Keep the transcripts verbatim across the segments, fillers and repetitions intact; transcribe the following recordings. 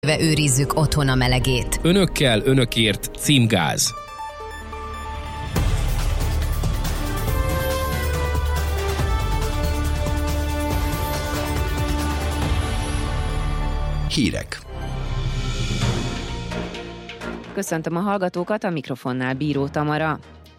Őrizzük otthon a melegét. Önökkel, önökért Címgáz. Hírek. Köszöntöm a hallgatókat, a mikrofonnál Bíró Tamara.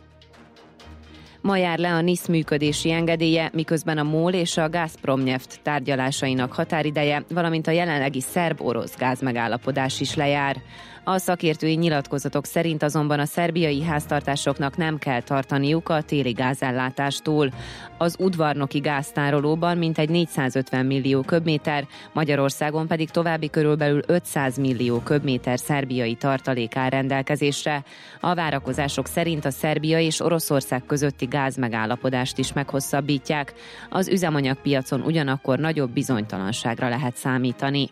Ma jár le a NISZ működési engedélye, miközben a MOL és a Gazpromneft tárgyalásainak határideje, valamint a jelenlegi szerb-orosz gázmegállapodás is lejár. A szakértői nyilatkozatok szerint azonban a szerbiai háztartásoknak nem kell tartaniuk a téli gázellátástól. Az udvarnoki gáztárolóban mintegy négyszázötven millió köbméter, Magyarországon pedig további körülbelül ötszáz millió köbméter szerbiai tartalék áll rendelkezésre. A várakozások szerint a Szerbia és Oroszország közötti gázmegállapodást is meghosszabbítják. Az üzemanyagpiacon ugyanakkor nagyobb bizonytalanságra lehet számítani.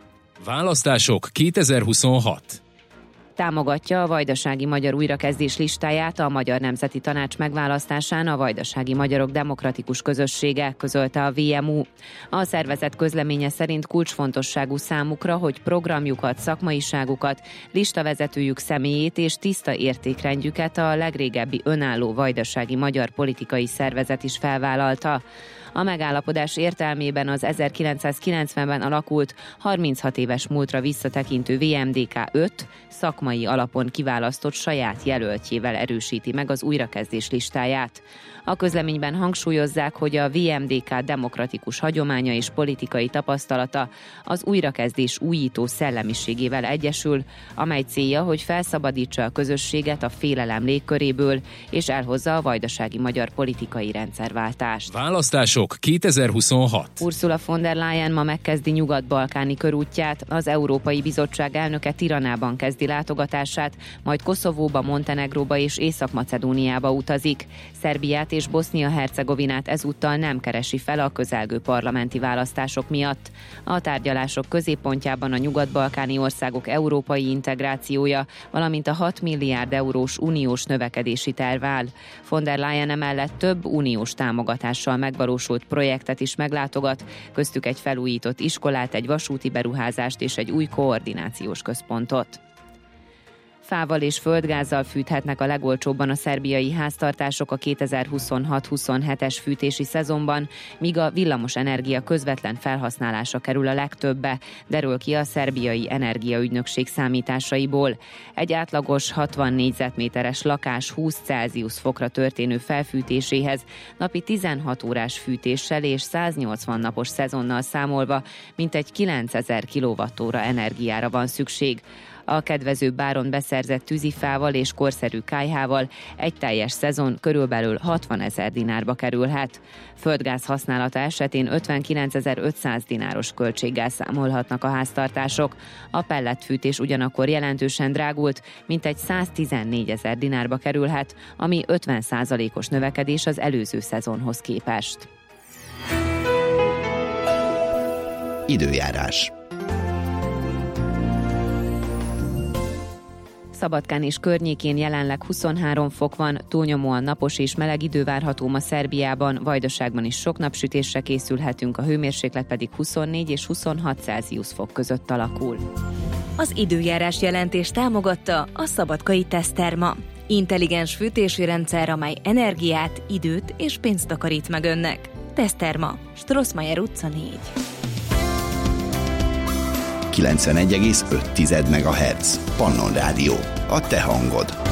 Választások kétezer-huszonhat. Támogatja a vajdasági magyar újrakezdés listáját a Magyar Nemzeti Tanács megválasztásán a Vajdasági Magyarok Demokratikus Közössége, közölte a vé em u. A szervezet közleménye szerint kulcsfontosságú számukra, hogy programjukat, szakmaiságukat, listavezetőjük személyét és tiszta értékrendjüket a legrégebbi önálló vajdasági magyar politikai szervezet is felvállalta. A megállapodás értelmében az ezerkilencszázkilencvenben alakult, harminchat éves múltra visszatekintő vé em dé ká öt szakmai alapon kiválasztott saját jelöltjével erősíti meg az újrakezdés listáját. A közleményben hangsúlyozzák, hogy a vé em dé ká demokratikus hagyománya és politikai tapasztalata az újrakezdés újító szellemiségével egyesül, amely célja, hogy felszabadítsa a közösséget a félelem légköréből, és elhozza a vajdasági magyar politikai rendszerváltást. Választások kétezer-huszonhat. Ursula von der Leyen ma megkezdi nyugat-balkáni körútját, az Európai Bizottság elnöke Tiranában kezdi látogatását, majd Koszovóba, Montenegróba és Észak-Macedóniába utazik. Szerbiát és Bosznia-Hercegovinát ezúttal nem keresi fel a közelgő parlamenti választások miatt. A tárgyalások középpontjában a nyugat-balkáni országok európai integrációja, valamint a hat milliárd eurós uniós növekedési terv áll. Von der Leyen emellett több uniós támogatással megvalósult projektet is meglátogat, köztük egy felújított iskolát, egy vasúti beruházást és egy új koordinációs központot. Fával és földgázzal fűthetnek a legolcsóbban a szerbiai háztartások a kétezer-huszonhat-huszonhetes fűtési szezonban, míg a villamos energia közvetlen felhasználása kerül a legtöbbe, derül ki a szerbiai energiaügynökség számításaiból. Egy átlagos hatvan négyzetméteres lakás húsz Celsius fokra történő felfűtéséhez napi tizenhat órás fűtéssel és száznyolcvan napos szezonnal számolva mintegy kilencezer kilowattóra energiára van szükség. A kedvező áron beszerzett tűzifával és korszerű kályhával egy teljes szezon körülbelül hatvanezer dinárba kerülhet. Földgáz használata esetén ötvenkilencezer-ötszáz dináros költséggel számolhatnak a háztartások. A pelletfűtés ugyanakkor jelentősen drágult, mintegy száztizennégyezer dinárba kerülhet, ami ötven százalékos növekedés az előző szezonhoz képest. Időjárás. Szabadkán és környékén jelenleg huszonhárom fok van, túlnyomóan napos és meleg idő várható ma Szerbiában, Vajdaságban is sok napsütésre készülhetünk, a hőmérséklet pedig huszonnégy és huszonhat Celsius fok között alakul. Az időjárás jelentés támogatta a Szabadkai Teszterma. Intelligens fűtési rendszer, amely energiát, időt és pénzt takarít meg önnek. Teszterma, Strossmayer utca négy. kilencvenegy egész öt megahertz. Pannon Rádió. A te hangod.